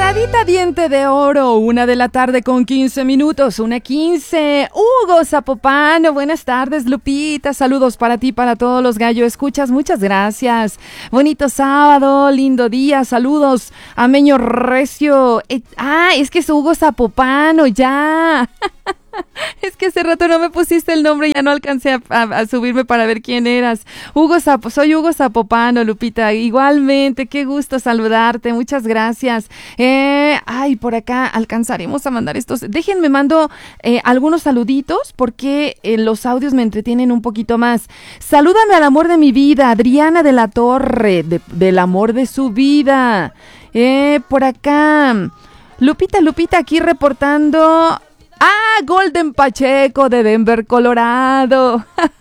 Paradita diente de oro, 1:15 p.m, 1:15. Hugo Zapopano, buenas tardes, Lupita. Saludos para ti, para todos los gallo escuchas. Muchas gracias. Bonito sábado, lindo día. Saludos a Meño Recio. Es que es Hugo Zapopano, ya. Es que hace rato no me pusiste el nombre y ya no alcancé a subirme para ver quién eras. Soy Hugo Zapopano, Lupita. Igualmente, qué gusto saludarte. Muchas gracias. Por acá alcanzaremos a mandar estos. Déjenme mando algunos saluditos porque los audios me entretienen un poquito más. Salúdame al amor de mi vida, Adriana de la Torre, del amor de su vida. Por acá, Lupita, aquí reportando. Golden Pacheco de Denver, Colorado.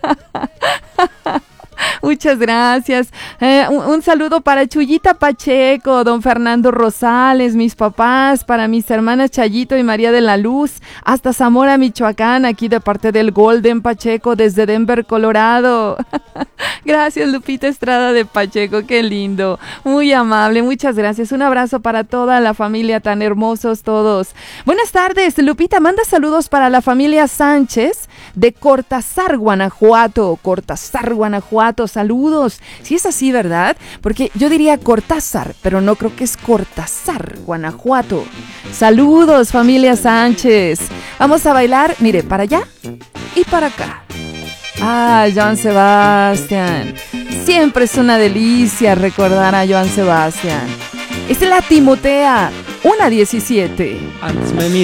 Muchas gracias. Un saludo para Chuyita Pacheco, don Fernando Rosales, mis papás, para mis hermanas Chayito y María de la Luz, hasta Zamora, Michoacán, aquí de parte del Golden Pacheco desde Denver, Colorado. Gracias, Lupita Estrada de Pacheco, qué lindo, muy amable, muchas gracias. Un abrazo para toda la familia, tan hermosos todos. Buenas tardes, Lupita, manda saludos para la familia Sánchez de Cortázar, Guanajuato. Saludos. Si es así, ¿verdad? Porque yo diría Cortázar, pero no creo que es Cortázar, Guanajuato. Saludos, familia Sánchez. Vamos a bailar, mire, para allá y para acá. Joan Sebastián. Siempre es una delicia recordar a Joan Sebastián. Es la Timotea, 1:17. Antes me